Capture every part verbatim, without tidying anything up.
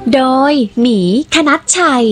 โดยหมีคณัชชัย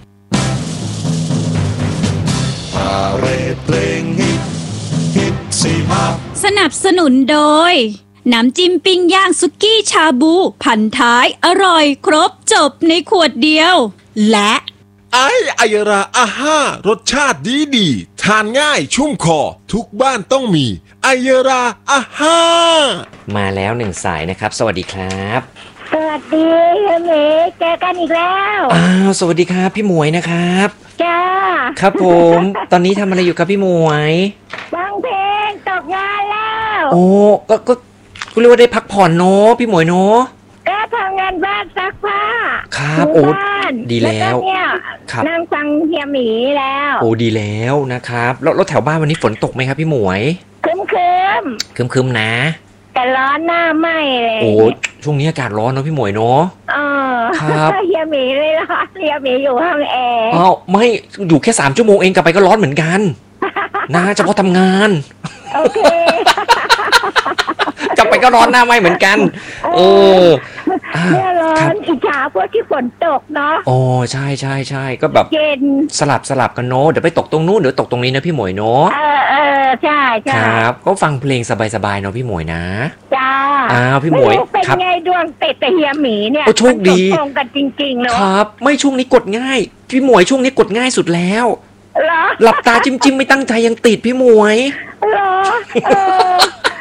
พาเรดเพลงฮิตฮิตสี่มาสนับสนุนโดยน้ำจิ้มปิ้งย่างสุกี้ชาบูพันท้ายอร่อยครบจบในขวดเดียวและไอไอยราอาห้ารสชาติดีดีทานง่ายชุ่มคอทุกบ้านต้องมีไอยราอาห้ามาแล้วหนึ่งสายนะครับสวัสดีครับสวัสดีเฮียหมีเจอกันอีกแล้วอ้าวสวัสดีครับพี่หมวยนะครับจ้าครับผมตอนนี้ทำอะไรอยู่ครับพี่หมวยฟังเพลงตกงานแล้วโอ้ก็ก็ก็เรียกว่าได้พักผ่อนเนาะพี่หมวยเนาะก็ทำงานบ้านซักผ้าครับโอ้ดีแล้วครับนั่งฟังเฮียหมีแล้วโอ้ดีแล้วนะครับแล้วแล้วแถวบ้านวันนี้ฝนตกไหมครับพี่หมวยครึ้มครึ้มครึ้มครึ้มนะแต่ร้อนหน้าไหม้เลยโอ้ช่วงนี้อากาศร้อนเนาะพี่หมวยเนาะเออครับเฮียหมีเลยร้อนเฮียหมีอยู่ห้องแอร์อ้าวไม่อยู่แค่สามชั่วโมงเองกลับไปก็ร้อนเหมือนกันนะเฉพาะทำงานโอเคกลับไปก็ร้อนหน้าไหม้เหมือนกันเออเนี่ยร้อนอิจฉาพวกที่ฝนตกเนาะโอ้ใช่ใช่ใช่ก็แบบเย็นสลับสลับกันเนาะเดี๋ยวไปตกตรงนู้นเดี๋ยวตกตรงนี้นะพี่หมวยเนาะเออเออใช่ใช่ครับก็ฟังเพลงสบายๆเนาะพี่หมวยนะจ้าอ้าวพี่หมวยเป็นไงดวงติดแต่เฮียหมีเนี่ยโชคดีตรงกันจริงๆเนาะครับไม่ช่วงนี้กดง่ายพี่หมวยช่วงนี้กดง่ายสุดแล้วหลับตาจิ้มๆไม่ตั้งใจยังติดพี่หมวยเหรอเออ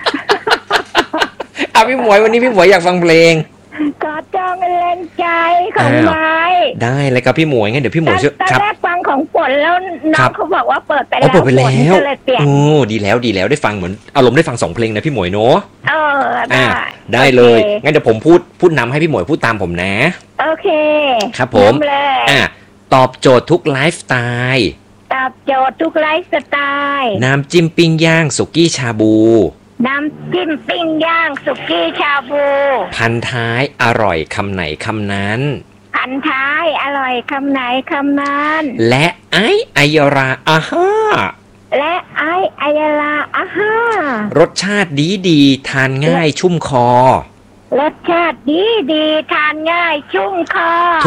อ่ะพี่หมวยวันนี้พี่หมวยอยากฟังเพลงกอดจองแรงใจของไม้ได้เลยครับพี่หมวยงั้นเดี๋ยวพี่หมวยช่วยครับตอนแรกฟังของฝนแล้วน้องเขาบอกว่าเปิดไปแล้วเปิดไปแล้วโอ้ดีแล้วดีแล้วได้ฟังเหมือนอารมณ์ได้ฟังสองเพลงนะพี่หมวยเนาะเออได้ได้เลยงั้นเดี๋ยวผมพูดพูดนำให้พี่หมวยพูดตามผมนะโอเคครับผมอ่ะตอบโจทย์ทุกไลฟ์สไตล์ตอบโจทย์ทุกไลฟ์สไตล์น้ำจิ้มปิ้งย่างสุกี้ชาบูน้ำจิ้มปิ้งย่างสุกี้ชาบูพันท้ายอร่อยคำไหนคำนั้นพันท้ายอร่อยคำไหนคำนั้นและไอไอยราอาห้าและไอไอยราอาห้ารสชาติดีดีทานง่ายชุ่มคอรสชาติดีดีทานง่ายชุ่มคอ